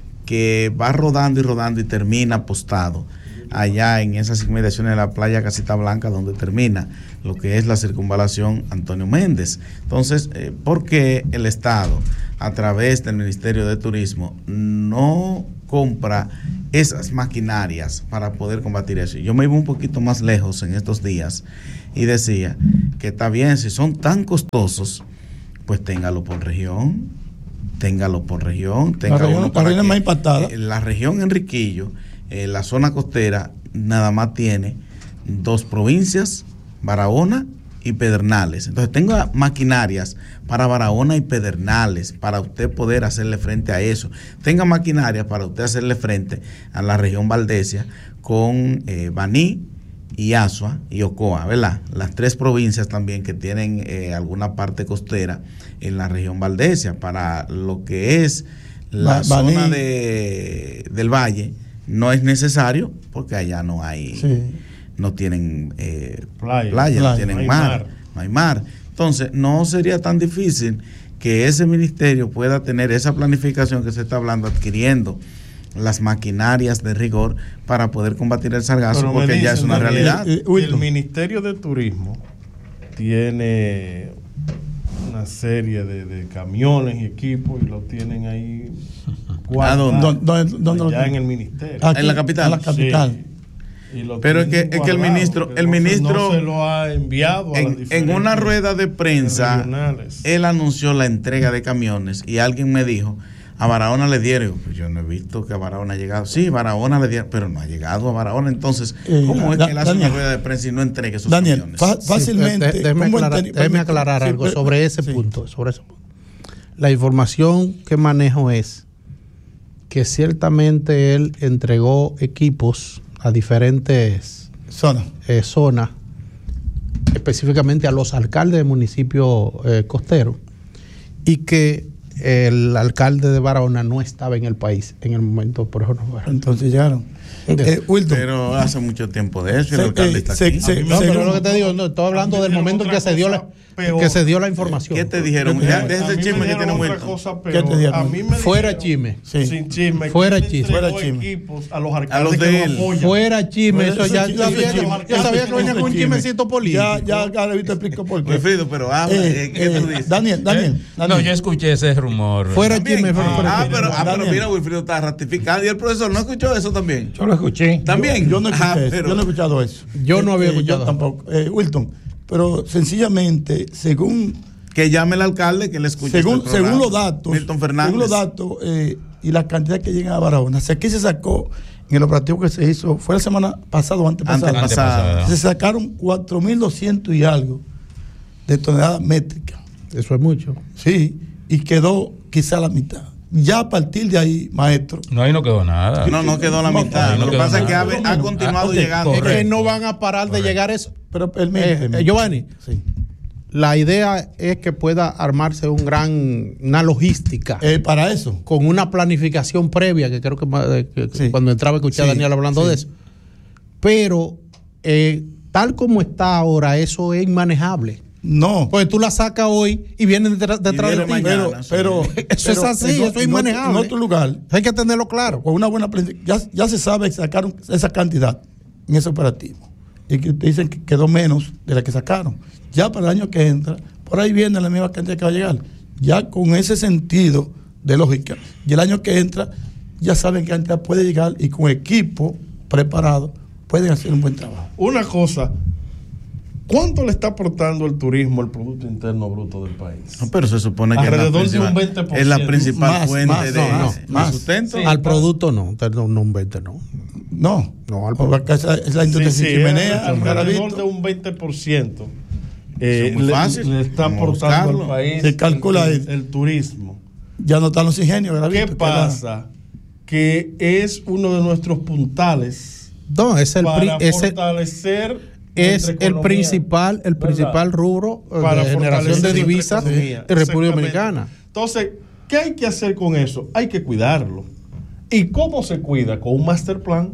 que va rodando y rodando y termina apostado allá en esas inmediaciones de la playa Casita Blanca, donde termina lo que es la circunvalación Antonio Méndez. Entonces, eh, ¿por qué el Estado, a través del Ministerio de Turismo, no compra esas maquinarias para poder combatir eso? Yo me iba un poquito más lejos en estos días y decía que está bien, si son tan costosos, pues téngalo por región, téngalo por región, téngalo la región, para la región más impactada. Eh, la región Enriquillo, eh, la zona costera, nada más tiene dos provincias, Barahona y Pedernales. Entonces tenga maquinarias para Barahona y Pedernales para usted poder hacerle frente a eso. Tenga maquinarias para usted hacerle frente a la región Valdesia con eh, Baní y Azua y Ocoa, ¿verdad? Las tres provincias también que tienen eh, alguna parte costera en la región Valdesia. Para lo que es la ba- zona Baní. de del Valle no es necesario porque allá no hay... Sí. No tienen eh, playa, playa, playa, no tienen no mar, mar, no hay mar. Entonces, no sería tan difícil que ese ministerio pueda tener esa planificación que se está hablando, adquiriendo las maquinarias de rigor para poder combatir el sargazo, pero porque ya es una realidad. El, el, el Ministerio de Turismo tiene una serie de, de camiones y equipos y lo tienen ahí. ¿A dónde? ¿Dónde, dónde ya en el ministerio. Aquí, en la capital. En la capital. Sí. Pero es que, es que el ministro, el ministro no se lo ha enviado a en, en una rueda de prensa, él anunció la entrega de camiones y alguien me dijo, a Barahona le dieron, pues yo no he visto que a Barahona ha llegado. Sí, Barahona le dieron, pero no ha llegado a Barahona. Entonces, ¿cómo eh, es que él hace Daniel, una rueda de prensa y no entregue esos Daniel, camiones? Fa- fácilmente. Sí, déjeme aclarar, enten- déjeme aclarar sí, algo pero, sobre ese sí. punto, sobre ese punto. La información que manejo es que ciertamente él entregó equipos a diferentes zonas, eh, zonas específicamente a los alcaldes de municipios eh, costeros, y que el alcalde de Barahona no estaba en el país en el momento, por eso no. Entonces llegaron. Eh, pero hace mucho tiempo de eso, el se, alcalde eh, está se, aquí. Se, no, pero lo que te digo, no, estoy hablando del momento en que se dio la peor. que se dio la información. ¿Qué te dijeron? Ya, de ese chisme que tiene muerto. ¿Qué te dijeron? A mí me fuera dijeron, chisme. Sí. Sin chisme. Fuera chisme. Fuera chisme. A los alcaldes a los de él. Lo fuera chisme. Eso ya yo sabía, yo sabía que venía con un chismecito político. Ya, ya, ya te explico por qué. Wilfrido, pero habla. Eh, ¿Qué eh, tú dices? Daniel, Daniel, Daniel. No, yo escuché ese rumor. Fuera chisme. Ah, pero, ah, pero mira, Wilfrido está ratificado. ¿Y el profesor no escuchó eso también? Yo lo escuché. ¿También? Yo no escuché ah, eso. Pero, yo no he escuchado eso. Yo no había eh, escuchado. Yo tampoco. Eh, Wilton, pero sencillamente, según... Que llame el alcalde, que le escuche. Según, este según los datos, Milton Fernández. según los datos eh, y la cantidad que llegan a Barahona, si aquí se sacó, en el operativo que se hizo, fue la semana pasada o antepasada, Antepasada. se sacaron cuatro mil doscientos y algo de toneladas métricas. Eso es mucho. Sí, y quedó quizá la mitad. Ya a partir de ahí, maestro. No, ahí no quedó nada. No, no quedó la mitad. no Lo que quedó pasa es que ha, nada. ha continuado Ah, ok, llegando. Es que no van a parar de llegar eso. Pero Eh, eh, Giovanni, Sí. la idea es que pueda armarse un gran, una logística. Eh, para eso. Con una planificación previa, que creo que, eh, que Sí. cuando entraba escuché a Sí, Daniel hablando sí. de eso. Pero eh, tal como está ahora, eso es inmanejable. No. Pues tú la sacas hoy y vienen detrás de ti. Pero, pero eso es pero así, en, eso es en inmanejable. otro, en otro lugar. Hay que tenerlo claro. Con una buena planificación. Ya, ya se sabe que sacaron esa cantidad en ese operativo. Y que dicen que quedó menos de la que sacaron. Ya para el año que entra, por ahí viene la misma cantidad que va a llegar. Ya con ese sentido de lógica. Y el año que entra, ya saben qué cantidad puede llegar y con equipo preparado pueden hacer un buen trabajo. Una cosa, ¿cuánto le está aportando el turismo al Producto Interno Bruto del país? No, pero se supone que alrededor es de la un principal, veinte por ciento. es la principal Más, fuente más, de, no, no, de más. sustento. Sí, Al está- producto no, no, no un veinte no. No, No, al porque esa es la industria Sí, sí, sin chimenea, es alrededor Garavito. de un veinte por ciento. Eh, Eso es muy le, fácil. le está Vamos a aportando buscarlo. al país Se calcula el, ahí. el turismo. Ya no están los ingenios, Garavito. ¿Qué que era- pasa? Que es uno de nuestros puntales No, es el, pri- para es el, fortalecer es nuestra el economía, principal, el ¿verdad? principal rubro eh, Para de generación fortalecer de nuestra divisas economía. en República Exactamente. Dominicana. Entonces, ¿qué hay que hacer con eso? Hay que cuidarlo. ¿Y cómo se cuida? Con un master plan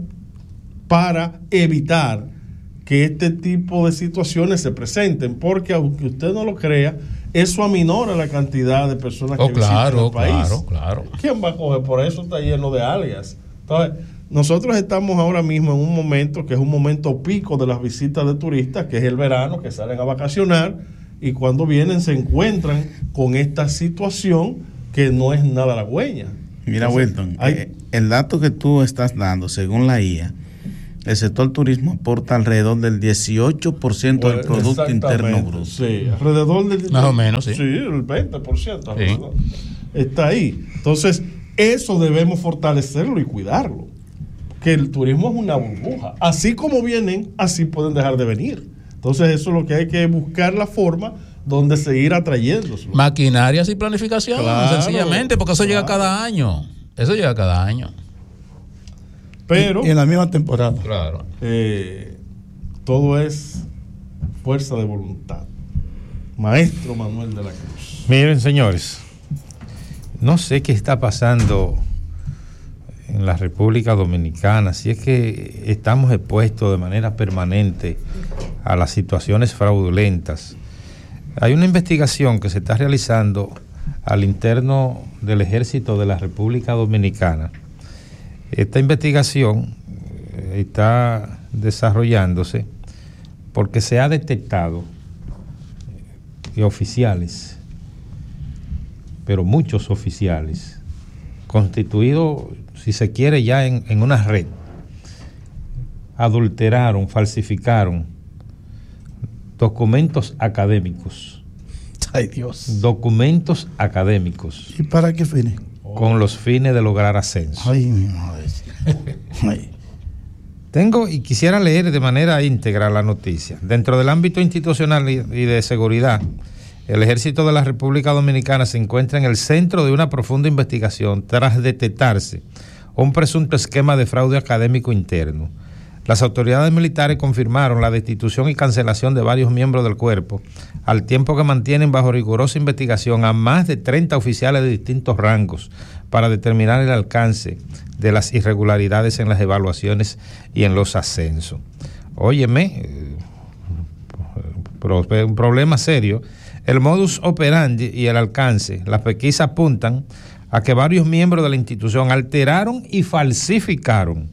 para evitar que este tipo de situaciones se presenten, porque aunque usted no lo crea, eso aminora la cantidad de personas Oh, que claro, visitan el país. claro, claro. ¿Quién va a coger? Por eso está lleno de algas. Entonces, nosotros estamos ahora mismo en un momento que es un momento pico de las visitas de turistas, que es el verano, que salen a vacacionar y cuando vienen se encuentran con esta situación que no es nada halagüeña. Mira, Entonces, Wilton, hay- eh, el dato que tú estás dando, según la I A, el sector turismo aporta alrededor del dieciocho por ciento del Pues, Producto Interno exactamente, Bruto. Sí, alrededor del... Más o menos, sí. Sí, el veinte por ciento. Sí. alrededor. Está ahí. Entonces, eso debemos fortalecerlo y cuidarlo. Que el turismo es una burbuja. Así como vienen, así pueden dejar de venir. Entonces, eso es lo que hay que buscar la forma donde seguir atrayéndose. Maquinarias y planificación, Claro, sencillamente, porque eso llega claro. cada año. Eso llega cada año. Pero Y en la misma temporada. Claro. eh, todo es fuerza de voluntad. Maestro Manuel de la Cruz. Miren, señores, no sé qué está pasando en la República Dominicana, si es que estamos expuestos de manera permanente a las situaciones fraudulentas. Hay una investigación que se está realizando al interno del Ejército de la República Dominicana. Esta investigación eh, está desarrollándose porque se ha detectado eh, oficiales, pero muchos oficiales, constituidos, si se quiere, ya en, en una red, adulteraron, falsificaron documentos académicos. Ay, Dios. Documentos académicos. ¿Y para qué fines? Con los fines de lograr ascenso. Ay, mi madre. Ay. Tengo y quisiera leer de manera íntegra la noticia. Dentro del ámbito institucional y y de seguridad, el Ejército de la República Dominicana se encuentra en el centro de una profunda investigación tras detectarse un presunto esquema de fraude académico interno. Las autoridades militares confirmaron la destitución y cancelación de varios miembros del cuerpo, al tiempo que mantienen bajo rigurosa investigación a más de treinta oficiales de distintos rangos para determinar el alcance de las irregularidades en las evaluaciones y en los ascensos. Óyeme, eh, pro- un problema serio. El modus operandi y el alcance, las pesquisas apuntan a que varios miembros de la institución alteraron y falsificaron,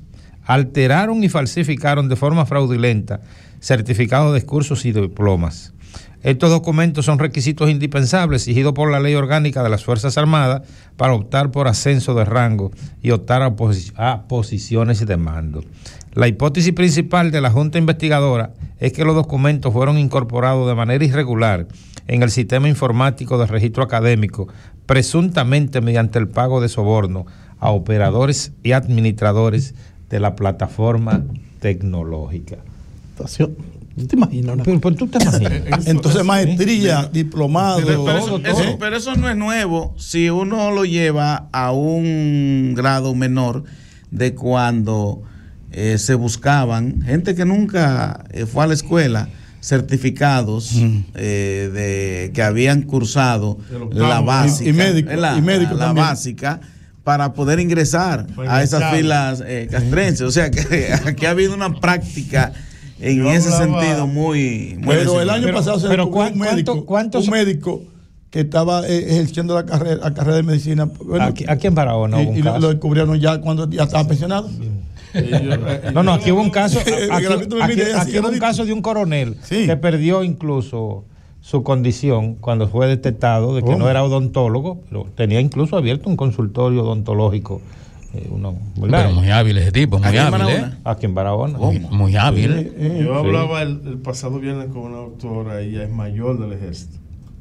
alteraron y falsificaron de forma fraudulenta certificados de cursos y diplomas. Estos documentos son requisitos indispensables exigidos por la Ley Orgánica de las Fuerzas Armadas para optar por ascenso de rango y optar a, posi- a posiciones de mando. La hipótesis principal de la Junta Investigadora es que los documentos fueron incorporados de manera irregular en el sistema informático de registro académico, presuntamente mediante el pago de soborno a operadores y administradores de la plataforma tecnológica. ¿No te imaginas? Pero, pero tú te imaginas. Entonces, maestría, ¿sí? diplomado. Pero, pero eso, todo, todo. eso- pero eso no es nuevo si uno lo lleva a un grado menor de cuando eh, se buscaban gente que nunca eh, fue a la escuela, certificados mm. eh, de que habían cursado la básica, y, y médico, la, y médico la, la básica para poder ingresar Fue a esas ingresado. filas eh, castrenses. O sea que aquí ha habido una práctica en Yo ese hablaba- sentido muy, muy Pero el año pero, pasado se pero descubrió ¿cuánto- un médico, cuántos- un médico que estaba eh, ejerciendo la carrera, la carrera de medicina. Bueno, Aquí, aquí en Barahona y, hubo un y lo, caso. lo descubrieron ya cuando ya estaba pensionado. No, no, aquí hubo un caso, aquí, Que la gente me aquí- mire así, aquí hubo un ahorita. caso de un coronel Sí. que perdió incluso su condición cuando fue detectado de que ¿Cómo? no era odontólogo, pero tenía incluso abierto un consultorio odontológico. eh, uno, ¿verdad? Pero muy hábil ese tipo, muy Aquí en hábil, ¿eh? Barahona. Aquí en Barahona. Muy, muy hábil. Eh, eh, Yo Sí. hablaba el, el pasado viernes con una doctora, ella es mayor del ejército.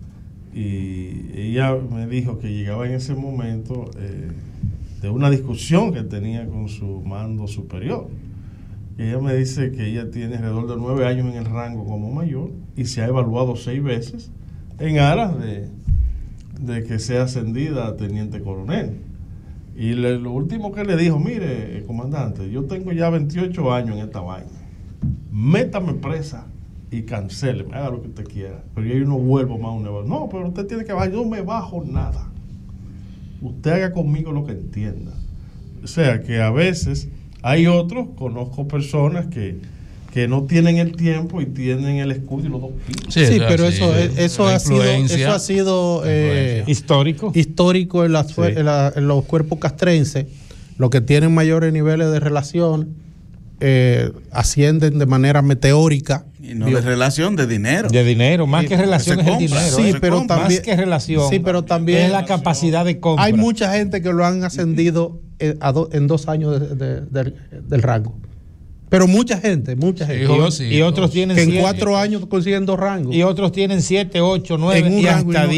Y ella me dijo que llegaba en ese momento eh, de una discusión que tenía con su mando superior. Y ella me dice que ella tiene alrededor de nueve años en el rango como mayor y se ha evaluado seis veces en aras de, de que sea ascendida a teniente coronel. Y le- lo último que le dijo, mire, eh, comandante, yo tengo ya veintiocho años en esta vaina. Métame presa y cancéleme, haga lo que usted quiera. Pero yo no vuelvo más a un negocio. No, pero usted tiene que bajar, yo no me bajo nada. Usted haga conmigo lo que entienda. O sea que a veces hay otros, conozco personas que, que no tienen el tiempo y tienen el escudo y los dos pisos. Sí, sí, pero eso, eso, ha sido, eso ha sido eh, histórico histórico en, las, Sí. en, la- en los cuerpos castrenses. Los que tienen mayores niveles de relación eh, ascienden de manera meteórica. Y no de relación, de dinero. De dinero, más que relación se es el compra, dinero. Sí, ¿eh? pero Más también, que relación. sí, pero también es la capacidad de compra. hay mucha gente que lo han ascendido en, a do- en dos años de- de- del- del rango. Pero mucha gente, mucha gente. y, o- y otros tienen que en siete, cuatro años consiguen dos rangos. y otros tienen siete, ocho, nueve En un y rango y hasta no-